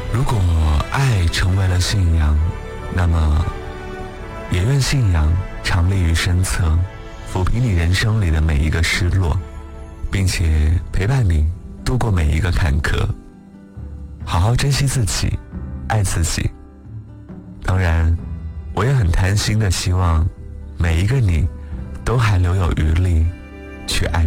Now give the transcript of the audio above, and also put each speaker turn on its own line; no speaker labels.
如果爱成为了信仰，那么也愿信仰常立于身侧，抚平你人生里的每一个失落，并且陪伴你度过每一个坎坷。好好珍惜自己，爱自己。当然，我也很贪心的希望每一个你都还留有余力去爱